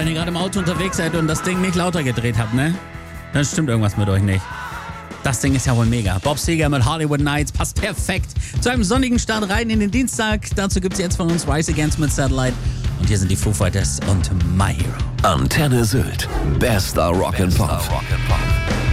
wenn ihr gerade im Auto unterwegs seid und das Ding nicht lauter gedreht habt, ne? Dann stimmt irgendwas mit euch nicht. Das Ding ist ja wohl mega. Bob Seger mit Hollywood Nights passt perfekt zu einem sonnigen Start rein in den Dienstag. Dazu gibt's jetzt von uns Rise Against mit Satellite. Und hier sind die Foo Fighters und My Hero. Antenne Sylt. Bester Rock'n'Pop.